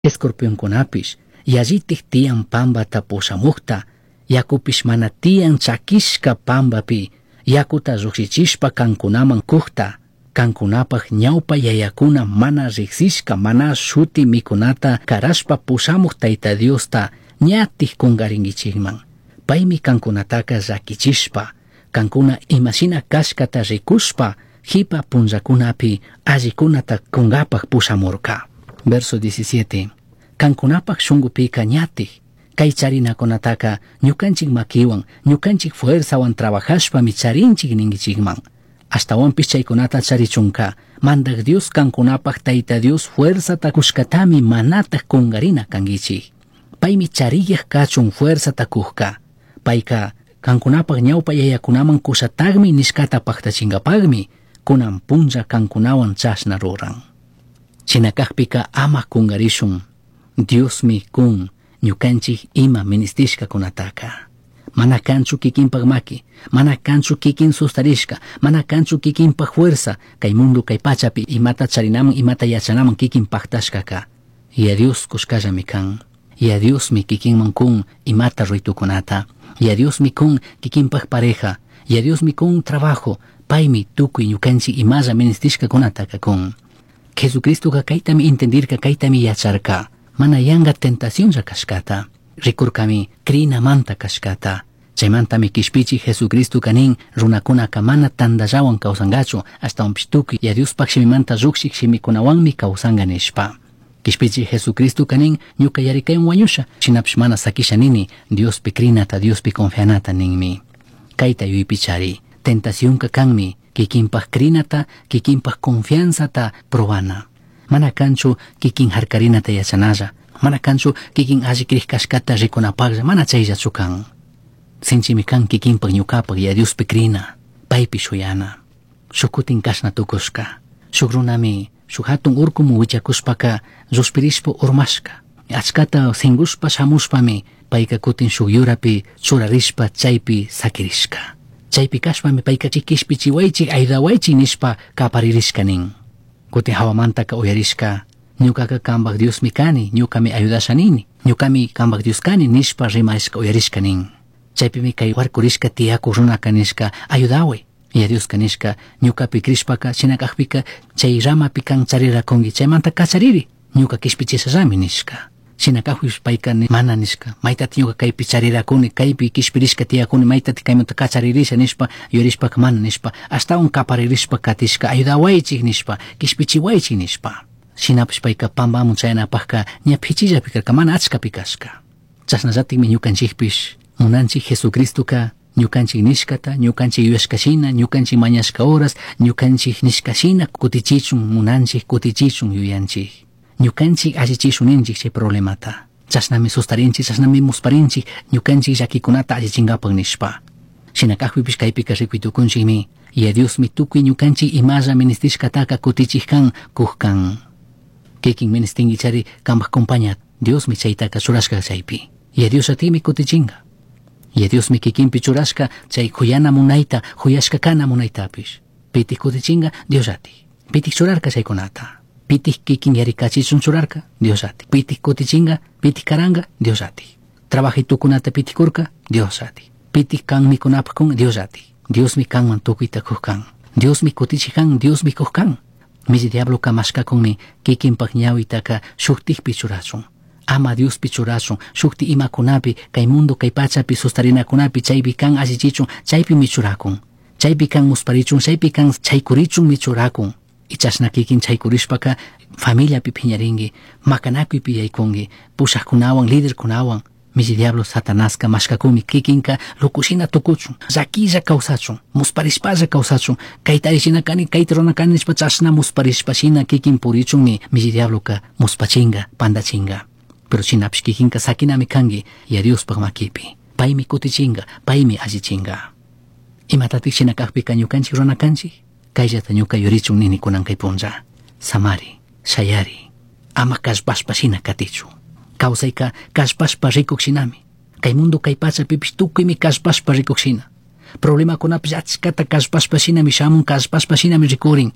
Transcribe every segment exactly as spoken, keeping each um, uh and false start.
escorpionkunapish yallitik tiyan pambata pushamukta, yakupish mana tiyan chakishka pambapi yakuta llukshichishpa kankunaman kukta, kankunapaj ñawpa yayakuna mana riksishka mana shuti mikunata karashpa pushamuk Tayta Diosta ñatik kungarinkichikman. Paymi kankunataka llakichishpa, kankuna imashina kashkata rikushpa hipa punllakunapi allikunata kungapaj pushamurka. Verso diecisiete. Kankunapaj shungupika ñatik kay charinakunataka ñukanchik makiwan ñukanchik fuerzawan trabajashpami charinchik ninkichikman. Ashtawanpish chaykunata charichunka mandak Dios kankunapaj Tayta Dios fuerzata kushkatami manata kungarina kankichik. Paymi chariyaj kachun fuerzata kujka. Payka kankunapaj ñawpa yayakunaman kushatagmi nishkata paktachinkapagmi kunan punlla kankunawan chashna ruran. Chinakajpika ama kungarishun Diosmi kun ñukanchik ima ministishka kunataka. Mana kanchu kikinpag maki, mana kanchu kikin sustarishka, mana kanchu kikinpag fuerza, kay mundo kay pachapi imata charinaman imata yachanaman kikin paktashkaka. Y a Dios kushkallami kan, y a Dios mi kikinman kun imata ruitukunata, y a Dios mi kun kikinpag pareja, y a Dios mi kun trabajo, paymi tukuy ñukanchik imalla ministishka kunataka kun. Jesucristo ka kaytami entendirka kaytami yacharka, mana yanga tentación ya kashkata. Rikurkami krina manta kashkata. Chaymantami kishpichi Jesucristo kanin runakuna kamana tandallawan kawsangachu hasta unpishtuki y a Dios pakshimimanta rukshik shimikunawanmi kawsanga nishpa. Kishpichi Jesucristo kanin ñuka yarikayan wañusha shinapish mana sakisha nini Dios pi krinata Dios pi confianata ninmi. Kayta yuypichari tentación ka kanmi kikinpaj krinata kikinpaj confianzata probana. Mana kanchu kikin harkarinata yachanalla. Mana kanchu kikin allikrik kashkata rikunapaglla mana chayllachu kan. Sinchimi kan kikinpag ñukapag y a Dios pikrina paypi shuyana. Shukutin kashna tukushka. Shuk runami shuk hatun urkumu wichakushpaka ruspirishpa urmashka. Achkata singushpa shamushpami payka kutin shuk yurapi churarishpa chaypi sakirishka. Chaypi kashpami payka chikishpi chiwaychik aydawaychik nishpa kaparirishka nin. Kutin hawamantaka uyarishka. Ñukaka kambak Dios mi kani, ñukami ayudasha nini, ñukami kambak Dios kani nishpa rimarishka uyarishka nin. Chaypimi kay warkurishka tiyaku runaka nishka ayudawe. Y a Dios kanishka ñukapi krishpaka chinakajpika chay ramapi kan charirakunki chaymanta kachariri. Ñuka kishpichisallami nishka. Chinakajpish payka mana nishka. Maytati ñuka kaypi charirakuni, kaypi kishpirishka tiyakuni, maytati kaymanta kacharirisha nishpa, yurishpaka mana nishpa. Ashtawan kaparirishpa katishka ayudawaychik nishpa, kishpichiwaychik nishpa. Shinapish payka pambamun chayanapajka ña phichillapika mana achkapi kashka. Chasnallatikmi ñukanchikpish munanchik Jesucristoka ñukanchik nishkata, ñukanchik yuyashkashina, ñukanchik mañashka horas, ñukanchik nishkashina kutichichun munanchik kutichichun yuyanchik. Ñukanchik allichishun ninchik chay problemata. Chasnami sustarinchik, chasnami musparinchik, ñukanchik llakikunata allichinkapag nishpa. Shinakajpipish kaypika rikuitukunchikmi, y a Dios mi tukuy ñukanchik imalla ministishkataka kutichikkan kujkan. Kikin ministingichari kambak compañat, Dios mi chaytaka churashka chaypi. Y a Dios atimi kutichinga. Y a Dios mi kikinpi churashka chay huyana munayta, huyashka kana munaytapish. Pitik kutichinga, Dios ati. Pitik churarka chaykunata. Pitik kikin yarikachichun churarka, Dios ati. Pitik kutichinga, pitik karanga, Dios ati. Trabajitukunata pitikurka, Dios ati. Pitik kan mikunapakun, Dios ati. Dios mi kanman tukuyta kujkan. Dios mi kutichikan, Dios mi kujkan. Misi diablo kamashka kunmi kikinpag ñawitaka shuktik pichurachun. Ama Dios pichurachun, shukti imakunapi, kay mundo kay pachapi sustarinakunapi chaypi kan allichichun, chaypi michurakun. Chaypi kan musparichun, chaypi kan chaykurichun michurakun. Y chashna kikin chaykurishpaka familia pi piñaringi, makanakuypi yaykungi, pushakkunawan, liderkunawan. Misi diablo satanaska mashkakumi kikinka lukushina tukuchun, zakilla kawsachun, musparishpalla kawsachun, kaytarishina kani, kaytarona kani nishpa chashna musparishpashina kikin purichunmi misi diabloka muspachinga, pandachinga. Pero chinapish kikinka sakinami kangi, y a Dios pag makipi. Paymi kutichinga, paymi allichinga. Imatatik shinakajpika ñukanchik runakanchik, kayllata ñuka yurichun nini kunan kay punlla. Samari, shayari, ama kashpashpashina katichu. Kawsayka kashpashpa rikukshinami. Kay mundo kay pachapipish tukuymi kashpashpa rikuksina. Problemakunapish achkata kashpashpashinami shamun, kashpashpashinami rikurin.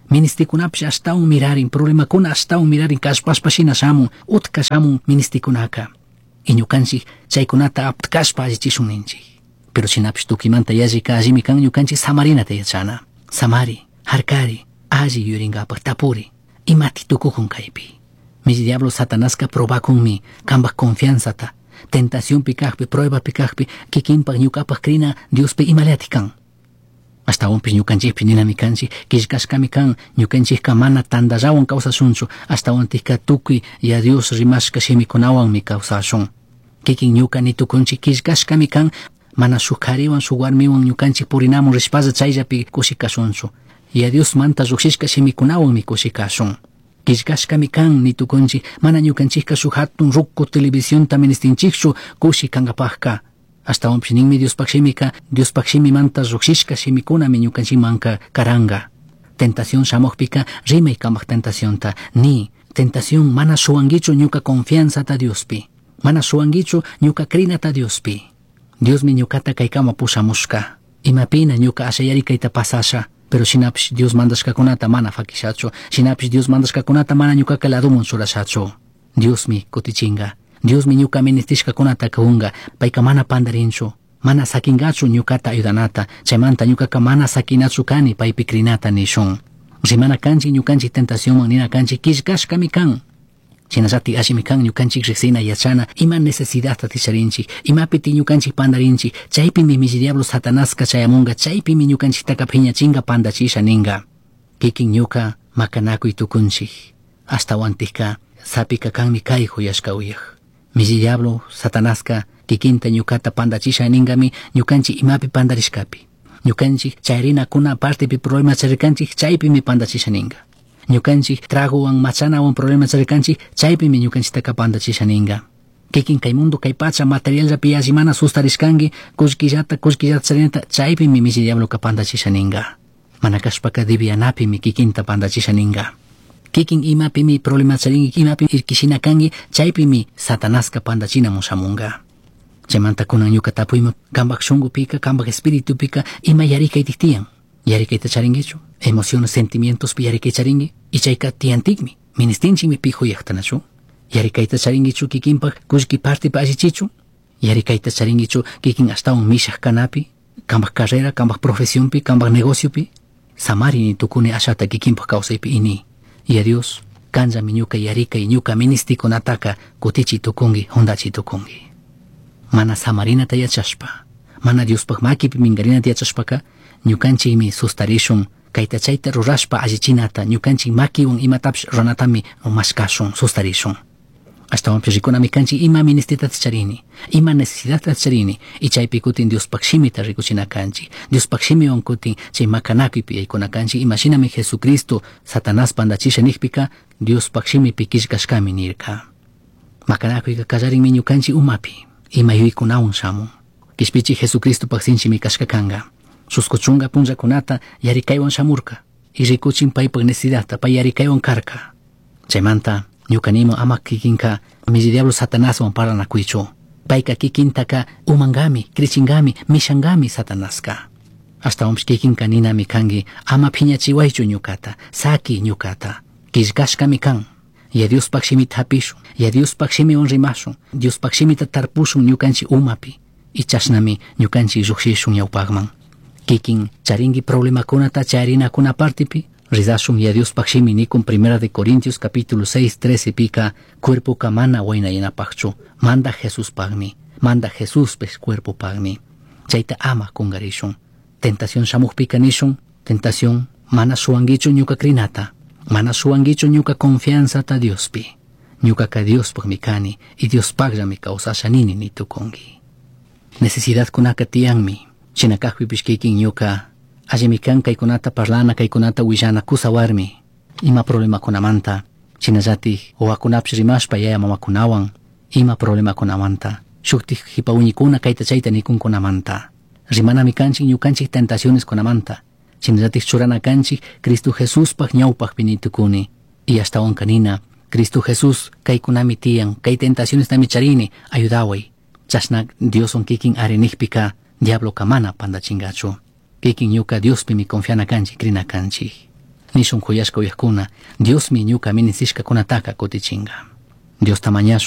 ministikunapish astawan mirarin problemakuna astawan mirarin kashpashpashina shamun utka shamun ministikunaka y ñukanchik chaykunata aptkashpa allichishun ninchik pero shinapish tukimanta yallika allimi kan ñukanchik samarinata yachana samari harkari alli yuringapaq tapuri imati tukukun kaypi mis diablo satanaska probakunmi kambaq confianzata tentación pikakpi prueba pikakpi kikinpaq ñukapaq krina Diospi imalati kan hasta onpish ñukanchikpi ninami kanchik killkashkami kan ñukanchikka mana tandallawan kawsashunchu hasta ontikka tukuy ya Dios rimashka shimikunawanmi kawsashun kikin ñuka nitukunchik killkashkami kan mana shuk kariwan shuk warmiwan ñukanchik purinamun rishpalla chayllapi kushikashunchu ya Dios manta lluqshishka shimikunawanmi kushikashun killkashkami kan nitukunchik mana ñukanchikka shuk hatun ruku televisionta ministinchikchu kushikanapaqka hasta onpish ninmi Diospaq shimika Diospaq shimimanta lluqshishka shimikunami ñukanchikmanka karanga tentación shamuqpika rimay kamaq tentacionta ni tentación mana suwankichu ñuka confianzata Diospi mana suwankichu ñuka krinata Diospi Diosmi ñukata kaykama pushamushka imapina ñuka ashayarikayta pasasha pero shinapish Dios mandashkakunata mana fakishachu shinapish Dios mandashkakunata mana ñukaka ladumun surashachu Diosmi kutichinga Diosmi ñuka ministishkakunata kahunga payka mana pandarinchu mana sakingachu ñukata ayudanata chaymanta ñukaka mana sakinachu kani paypi krinata nishun rimana kanchik ñukanchik tentacionman nina kanchik killkashkami kan chinallatik allimi kan ñukanchik riksina yachana ima necesidadta tisharinchik imapiti ñukanchik pandarinchik chaypimi mishi diablo satanaska chayamunga chaypimi ñukanchiktaka phiñachinga pandachisha ninga kikin ñuka makanakuy tukunchik astawantikka sapika kanmi kay huyashka uyaq mishi diablo satanaska kikinta ñukata pandachisha ningami ñukanchik imapi pandarishkapi ñukanchik chayrinakuna partepi problema charirkanchik chaypimi pandachisha ninga ñukanchik tragowan machanawan problema charirkanchik chaypimi ñukanchiktaka pandachisha ninga kikin kay mundo kay pacha materiallapi yalli mana sustarishkanki kullkillata kullkillata charinata chaypimi mishi diabloka pandachisha ninga mana kashpaka debianapimi kikinta pandachisha ninga kikin imapimi problema charinki imapi irkishina kanki chaypimi satanaska pandachinamun shamunga chaymanta kunan ñuka tapuyman kambaq shunqupika kambaq espiritupika ima yarikaytik tiyan yarikayta charinkichu emociones sentimientospi yarikay charinki y chayka tiyantikmi ministinchikmi pi huyaqtanachu yarikayta charinkichu kikinpaq kullki partipi allichichu yarikayta charinkichu kikin astawan mishaq kanapi kambaq carrera kambaq profesionpi kambaq negociopi samari ni tukuni ashata kikinpaq kawsaypi ini y Dios kanllami ñuka yarikay ñuka ministikunataka kutichi tukunki hundachi tukunki mana samarinata yachashpa mana Diospaq makipi mingarinata yachashpaka ñukanchikmi sustarishun kayta chayta rurashpa allichinata ñukanchik makiwan imatapish runatami mashkashun sustarishun ashtawanpish rikunami kanchik ima ministitata charini ima necesidadta charini y chaypi kutin Diospaq shimita rikuchina kanchik Diospaq shimiwan kutin chay makanakuypi yaykuna kanchik imashinami Jesucristo Satanás pandachisha nikpika Diospaq shimipi killkashkami nirka makanakuyka kallarinmi ñukanchik umapi ima yuykunawan shamun kishpichik Jesucristo paksinchimi kashka kanga suskuchunga punllakunata yarikaywan shamurka y rikuchin paypaq necesidadta pay yarikaywan karka chaymanta ñuka nima ama kikinka mishi diablo Satanaswan parlanakuychu payka kikintaka umangami krichingami mishangami Satanaska ashtawanpish kikinka ninami kanki ama phiñachiwaychu ñukata saki ñukata killkashkami kan ya Diospaq shimita hapishun ya Diospaq shimiwan rimashun Diospaq shimita tarpushun ñukanchik umapi y chashnami ñukanchik lluqshishun ñawpaqman kikin charinki problemakunata chayrinakuna partipi ridashun ya Diospaq shimi nikun primera de Corintios capítulo seis trece pika cuerpoka mana wayna yanapaqchu manda Jesuspaqmi manda Jesuspes cuerpopaqmi chayta ama kungarishun tentación shamuqpika nishun tentación mana suwankichu ñuka krinata mana suwankichu ñuka confianzata Diospi ñukaka Diospaqmi kani y Diospaqllami kawsasha nini nitukunki necesidadkunaka tiyanmi chinakaqpipish kikin ñuka allimi kan kaykunata parlana kaykunata willana kusawarmi ima problemakunamanta chinallatik wawakunapish rimashpa yaya mamakunawan ima problemakunamanta shuktik hipawiñikuna kayta chayta nikunkunamanta rimanami kanchik ñukanchik tentacioneskunamanta chinallatik churana kanchik Cristo Jesuspaq ñawpaqpi nitukuni y ashtawanka nina Cristo Jesús kaykunami tiyan kay tentacionestami charini ayudaway chashna Dioson kikin arinikpika diablo kamana pandachingachu kikin ñuka Diospi mi confiana kanchik krina kanchik Nishun kuyashka uyakuna, Dios mi ñuka minisishka kunataka kutichinga. Dios tamaña